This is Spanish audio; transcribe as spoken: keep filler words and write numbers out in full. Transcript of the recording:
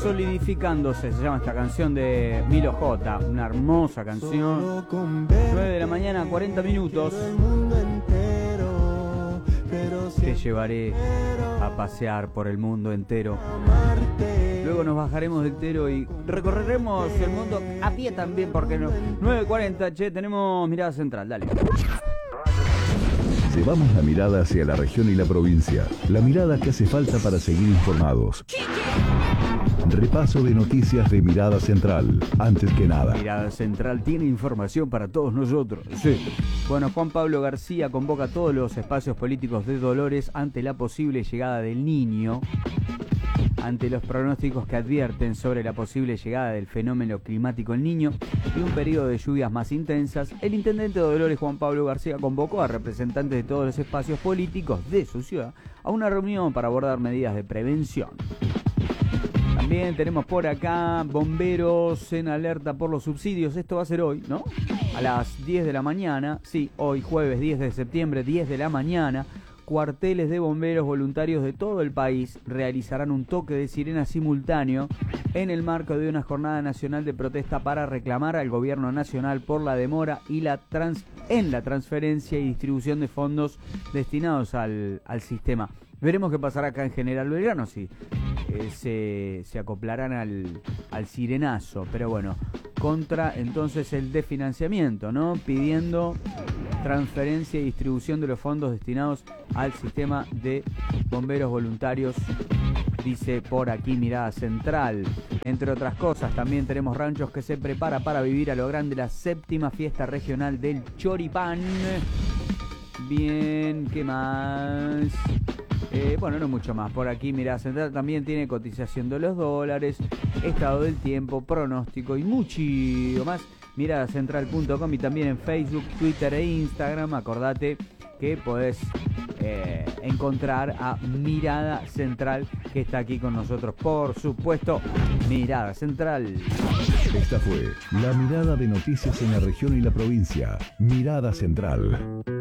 Solidificándose, se llama esta canción de Milo J, una hermosa canción. nueve de la mañana, cuarenta minutos. Te llevaré a pasear por el mundo entero. Luego nos bajaremos del Tero y recorreremos el mundo a pie también, porque no. nueve cuarenta, che, tenemos mirada central, dale. Llevamos la mirada hacia la región y la provincia. La mirada que hace falta para seguir informados. Repaso de noticias de Mirada Central. Antes que nada, Mirada Central tiene información para todos nosotros. Sí. Bueno, Juan Pablo García convoca a todos los espacios políticos de Dolores ante la posible llegada del Niño. Ante los pronósticos que advierten sobre la posible llegada del fenómeno climático El Niño y un periodo de lluvias más intensas, el intendente de Dolores, Juan Pablo García, convocó a representantes de todos los espacios políticos de su ciudad a una reunión para abordar medidas de prevención. También tenemos por acá bomberos en alerta por los subsidios. Esto va a ser hoy, ¿no? A las diez de la mañana, sí, hoy jueves diez de septiembre, diez de la mañana. Cuarteles de bomberos voluntarios de todo el país realizarán un toque de sirena simultáneo en el marco de una jornada nacional de protesta para reclamar al gobierno nacional por la demora y la trans en la transferencia y distribución de fondos destinados al, al sistema. Veremos qué pasará acá en General Belgrano, si eh, se, se acoplarán al, al sirenazo, pero bueno, contra entonces el desfinanciamiento, ¿no? Pidiendo transferencia y distribución de los fondos destinados al sistema de bomberos voluntarios, dice por aquí Mirada Central. Entre otras cosas, también tenemos Ranchos que se prepara para vivir a lo grande la séptima fiesta regional del choripán. Bien, ¿qué más? Eh, bueno, no mucho más. Por aquí Mirada Central también tiene cotización de los dólares, estado del tiempo, pronóstico y mucho más. mirada central punto com y también en Facebook, Twitter e Instagram. Acordate que podés eh, encontrar a Mirada Central, que está aquí con nosotros, por supuesto. Mirada Central. Esta fue la mirada de noticias en la región y la provincia. Mirada Central.